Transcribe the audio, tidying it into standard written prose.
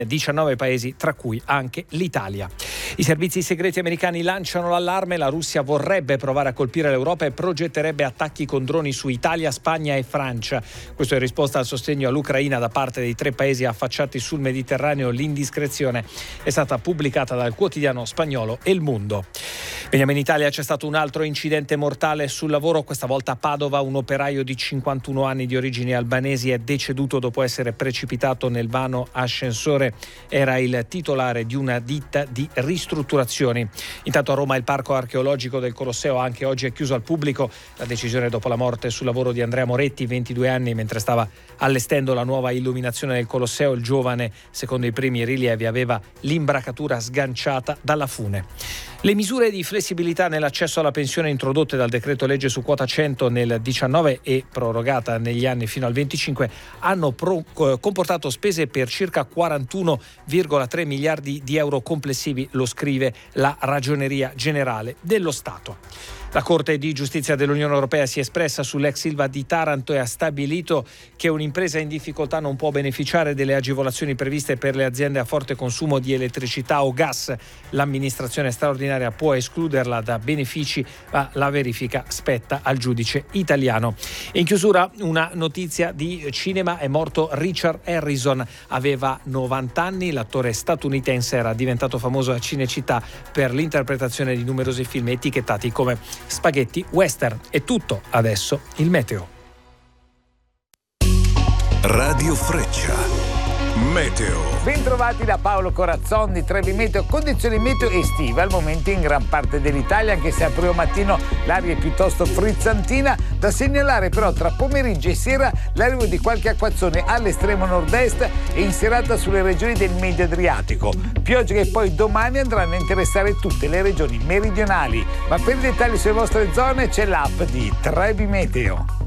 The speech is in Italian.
19 paesi, tra cui anche l'Italia. I servizi segreti americani lanciano l'allarme: la Russia vorrebbe provare a colpire l'Europa e progetterebbe attacchi con droni su Italia, Spagna e Francia. Questo in risposta al sostegno all'Ucraina da parte dei 3 paesi affacciati sul Mediterraneo. L'indiscrezione è stata pubblicata dal quotidiano spagnolo El Mundo. Veniamo in Italia, c'è stato un altro incidente mortale sul lavoro, questa volta a Padova. Un operaio di 51 anni di origini albanesi è deceduto dopo essere precipitato nel vano ascensore. Era il titolare di una ditta di ristrutturazioni. Intanto a Roma il parco archeologico del Colosseo anche oggi è chiuso al pubblico. La decisione dopo la morte sul lavoro di Andrea Moretti, 22 anni, mentre stava allestendo la nuova illuminazione del Colosseo. Il giovane, secondo i primi rilievi, aveva l'imbracatura sganciata dalla fune. Le misure di flessibilità nell'accesso alla pensione introdotte dal decreto legge su quota 100 nel 19 e prorogata negli anni fino al 25 hanno comportato spese per circa 41,3 miliardi di euro complessivi, lo scrive la Ragioneria Generale dello Stato. La Corte di Giustizia dell'Unione Europea si è espressa sull'ex Ilva di Taranto e ha stabilito che un'impresa in difficoltà non può beneficiare delle agevolazioni previste per le aziende a forte consumo di elettricità o gas. L'amministrazione straordinaria può escluderla da benefici, ma la verifica spetta al giudice italiano. E in chiusura una notizia di cinema: è morto Richard Harrison, aveva 90 anni, l'attore statunitense era diventato famoso a Cinecittà per l'interpretazione di numerosi film etichettati come spaghetti western. È tutto, adesso il meteo. Radio Freccia. Meteo. Bentrovati da Paolo Corazzon di Trevi Meteo. Condizioni meteo estive al momento in gran parte dell'Italia, anche se al primo mattino l'aria è piuttosto frizzantina. Da segnalare però tra pomeriggio e sera l'arrivo di qualche acquazzone all'estremo nord-est e in serata sulle regioni del Medio Adriatico. Piogge che poi domani andranno a interessare tutte le regioni meridionali. Ma per i dettagli sulle vostre zone c'è l'app di Trevi Meteo.